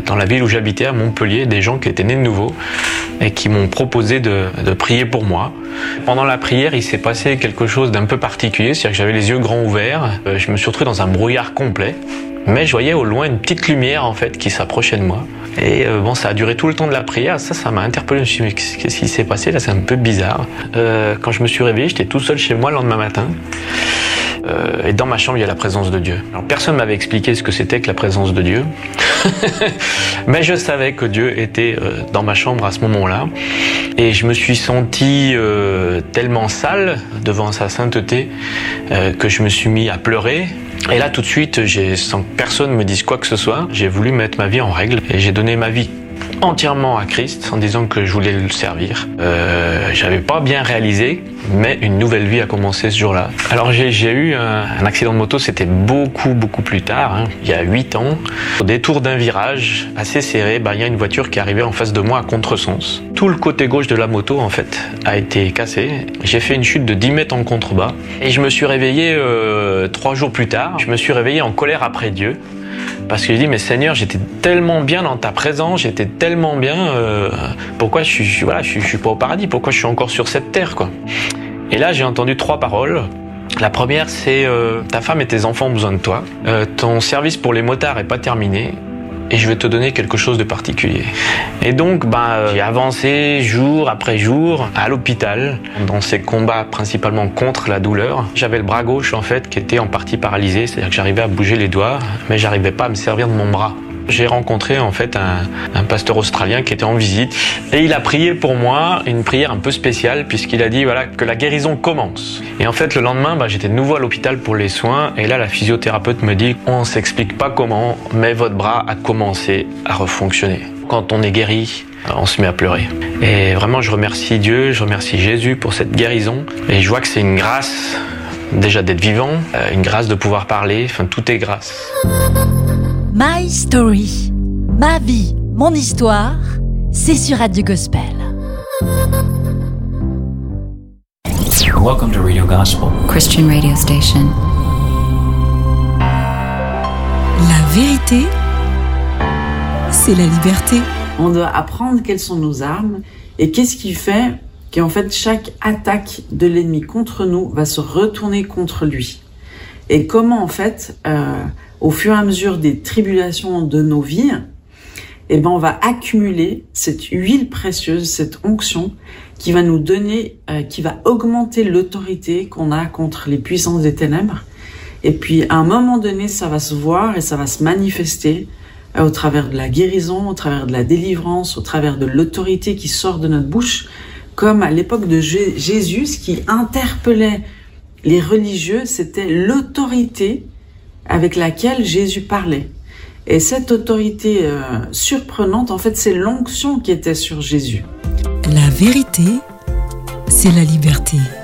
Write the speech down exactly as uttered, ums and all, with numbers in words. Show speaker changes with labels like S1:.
S1: dans la ville où j'habitais, à Montpellier, des gens qui étaient nés de nouveau et qui m'ont proposé de, de prier pour moi. Pendant la prière, il s'est passé quelque chose d'un peu particulier, c'est-à-dire que j'avais les yeux grands ouverts, je me suis retrouvé dans un brouillard complet, mais je voyais au loin une petite lumière en fait qui s'approchait de moi. Et euh, bon, ça a duré tout le temps de la prière, ça, ça m'a interpellé, je me suis dit, mais qu'est-ce qui s'est passé là, c'est un peu bizarre. Euh, quand je me suis réveillé, j'étais tout seul chez moi le lendemain matin. Euh, et dans ma chambre, il y a la présence de Dieu. Alors personne m'avait expliqué ce que c'était que la présence de Dieu. Mais je savais que Dieu était euh, dans ma chambre à ce moment-là. Et je me suis senti euh, tellement sale devant sa sainteté euh, que je me suis mis à pleurer. Et là, tout de suite, j'ai, sans que personne me dise quoi que ce soit, j'ai voulu mettre ma vie en règle. Et j'ai donné ma vie entièrement à Christ en disant que je voulais le servir. Euh, j'avais pas bien réalisé, mais une nouvelle vie a commencé ce jour-là. Alors j'ai, j'ai eu un, un accident de moto, c'était beaucoup beaucoup plus tard, hein, il y a huit ans. Au détour d'un virage assez serré, bah, il y a une voiture qui arrivait en face de moi à contresens. Tout le côté gauche de la moto en fait a été cassé. J'ai fait une chute de dix mètres en contrebas et je me suis réveillé euh, trois jours plus tard. Je me suis réveillé en colère après Dieu. Parce que je dis, mais Seigneur, j'étais tellement bien dans ta présence, j'étais tellement bien, euh, pourquoi je suis, voilà, je, je suis pas au paradis, pourquoi je suis encore sur cette terre, quoi. Et là, j'ai entendu trois paroles. La première, c'est euh, ta femme et tes enfants ont besoin de toi, euh, ton service pour les motards est pas terminé, et je vais te donner quelque chose de particulier. Et donc, ben, j'ai avancé jour après jour à l'hôpital, dans ces combats principalement contre la douleur. J'avais le bras gauche, en fait, qui était en partie paralysé, c'est-à-dire que j'arrivais à bouger les doigts, mais j'arrivais pas à me servir de mon bras. J'ai rencontré en fait un, un pasteur australien qui était en visite et il a prié pour moi une prière un peu spéciale puisqu'il a dit voilà que la guérison commence. Et en fait le lendemain bah, j'étais de nouveau à l'hôpital pour les soins et là la physiothérapeute me dit on s'explique pas comment mais votre bras a commencé à refonctionner. Quand on est guéri, on se met à pleurer. Et vraiment je remercie Dieu, je remercie Jésus pour cette guérison et je vois que c'est une grâce déjà d'être vivant, une grâce de pouvoir parler, enfin tout est grâce.
S2: My Story, ma vie, mon histoire, c'est sur Radio Gospel.
S3: Welcome to Radio Gospel,
S4: Christian radio station.
S2: La vérité, c'est la liberté.
S5: On doit apprendre quelles sont nos armes et qu'est-ce qui fait qu'en fait chaque attaque de l'ennemi contre nous va se retourner contre lui. Et comment en fait... Euh, au fur et à mesure des tribulations de nos vies, eh ben, on va accumuler cette huile précieuse, cette onction qui va nous donner, euh, qui va augmenter l'autorité qu'on a contre les puissances des ténèbres. Et puis, à un moment donné, ça va se voir et ça va se manifester euh, au travers de la guérison, au travers de la délivrance, au travers de l'autorité qui sort de notre bouche, comme à l'époque de J- Jésus, ce qui interpellait les religieux, c'était l'autorité avec laquelle Jésus parlait. Et cette autorité euh, surprenante, en fait, c'est l'onction qui était sur Jésus.
S2: La vérité, c'est la liberté.